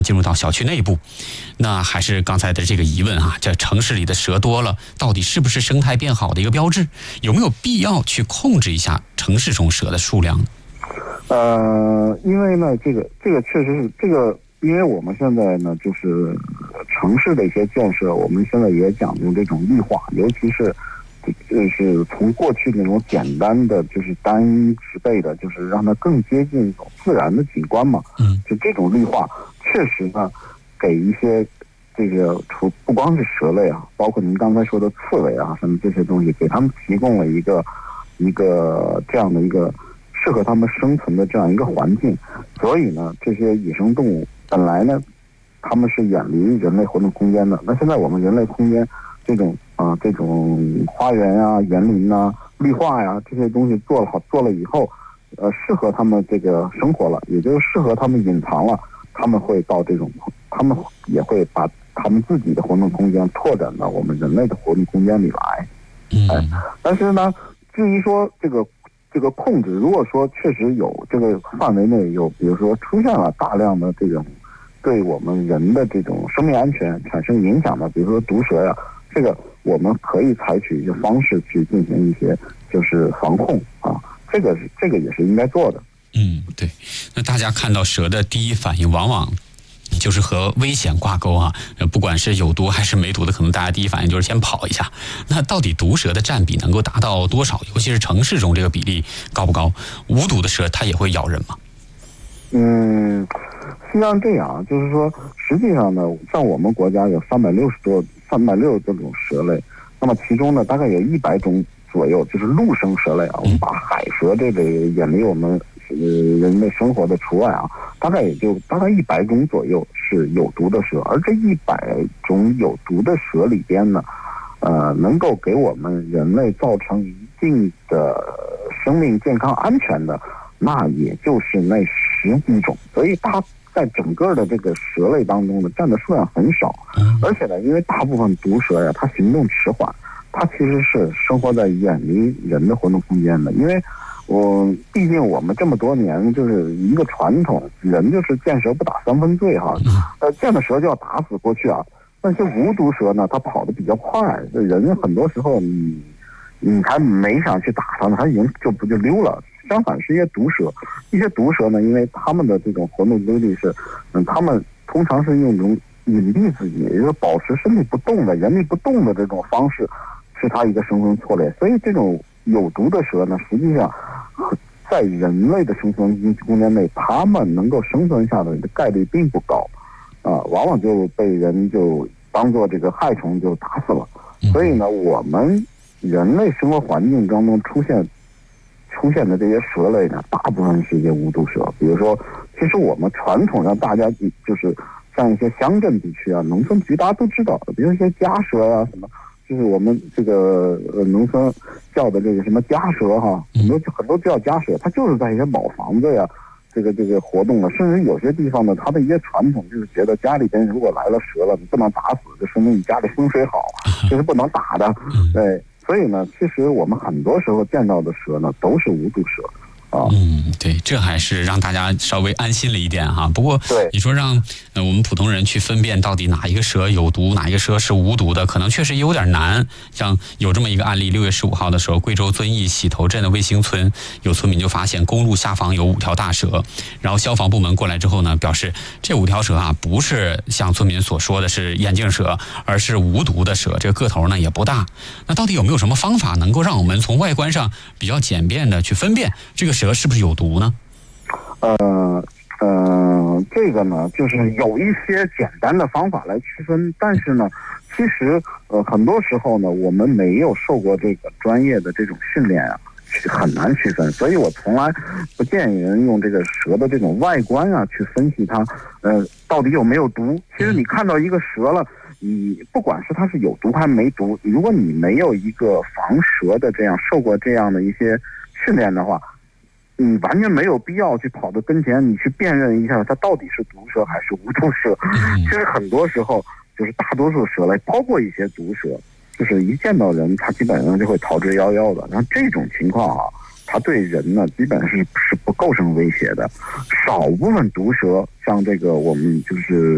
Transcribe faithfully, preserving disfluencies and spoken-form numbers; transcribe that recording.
进入到小区内部，那还是刚才的这个疑问啊，这城市里的蛇多了，到底是不是生态变好的一个标志？有没有必要去控制一下城市中蛇的数量？ 呃，因为呢，这个这个确实是这个，因为我们现在呢，就是城市的一些建设，我们现在也讲究这种绿化，尤其是就是从过去那种简单的就是单一植被的，就是让它更接近一种自然的景观嘛。 嗯， 就这种绿化，确实呢，给一些这个除不光是蛇类啊，包括您刚才说的刺猬啊什么这些东西，给他们提供了一个一个这样的一个适合他们生存的这样一个环境。所以呢，这些野生动物本来呢，他们是远离人类活动空间的。那现在我们人类空间这种啊、呃、这种花园啊、园林啊、绿化呀、这些东西做了好做了以后，呃，适合他们这个生活了，也就是适合他们隐藏了。他们会到这种，他们也会把他们自己的活动空间拓展到我们人类的活动空间里来。哎，但是呢，至于说这个这个控制，如果说确实有这个范围内有，比如说出现了大量的这种对我们人的这种生命安全产生影响的，比如说毒蛇呀，这个我们可以采取一些方式去进行一些就是防控啊，这个是这个也是应该做的。 嗯，对。那大家看到蛇的第一反应，往往就是和危险挂钩啊。不管是有毒还是没毒的，可能大家第一反应就是先跑一下。那到底毒蛇的占比能够达到多少？尤其是城市中这个比例高不高？无毒的蛇它也会咬人吗？ 嗯，实际上这样，就是说，实际上呢，像我们国家有三百六十多、三百六十多种蛇类，那么其中呢，大概有一百种左右就是陆生蛇类啊。我们把海蛇这类远离我们呃人类生活的除外啊，大概也就大概一百种左右是有毒的蛇，而这一百种有毒的蛇里边呢，呃，能够给我们人类造成一定的生命健康安全的，那也就是那十几种，所以它在整个的这个蛇类当中呢，占的数量很少。而且呢，因为大部分毒蛇呀，它行动迟缓，它其实是生活在远离人的活动空间的。因为我毕竟我们这么多年就是一个传统，人就是见蛇不打三分醉哈，呃，见了蛇就要打死过去啊。那些无毒蛇呢，它跑得比较快，人很多时候你你还没想去打它呢，它已经就不就溜了。相反是一些毒蛇，一些毒蛇呢，因为它们的这种活动规律是，嗯，它们通常是用一种隐蔽自己，也就是保持身体不动的、原地不动的这种方式，是它一个生存策略。所以这种有毒的蛇呢，实际上在人类的生存空间内，它们能够生存下来的概率并不高，啊、呃，往往就被人就当做这个害虫就打死了。所以呢，我们人类生活环境当中出现。出现的这些蛇类呢，大部分是一些无毒蛇。比如说，其实我们传统上大家就是像一些乡镇地区啊、农村地区，大家都知道，比如一些家蛇啊什么，就是我们这个呃农村叫的这个什么家蛇哈，很多很多叫家蛇，它就是在一些老房子呀，这个这个活动了。甚至有些地方呢，它的一些传统就是觉得家里边如果来了蛇了，你不能打死，就说明你家里风水好，这是不能打的，对。所以呢，其实我们很多时候见到的蛇呢，都是无毒蛇。啊， 嗯，对，这还是让大家稍微安心了一点哈。不过， 对你说让呃我们普通人去分辨到底哪一个蛇有毒，哪一个蛇是无毒的，可能确实有点难。像有这么一个案例，六月十五号的时候，贵州遵义洗头镇的卫星村有村民就发现公路下方有五条大蛇，然后消防部门过来之后呢，表示这五条蛇啊不是像村民所说的是眼镜蛇，而是无毒的蛇，这个个头呢也不大。那到底有没有什么方法能够让我们从外观上比较简便的去分辨这个蛇是不是有毒呢？ 呃呃，这个呢，就是有一些简单的方法来区分，但是呢，其实呃很多时候呢，我们没有受过这个专业的这种训练啊，很难区分。所以我从来不建议人用这个蛇的这种外观啊去分析它，呃，到底有没有毒。其实你看到一个蛇了，你不管是它是有毒还是没毒，如果你没有一个防蛇的这样受过这样的一些训练的话，你完全没有必要去跑到跟前，你去辨认一下它到底是毒蛇还是无毒蛇。其实很多时候就是大多数蛇类，包括一些毒蛇，就是一见到人，它基本上就会逃之夭夭的。然后这种情况啊，它对人呢基本上是是不构成威胁的。少部分毒蛇，像这个我们就是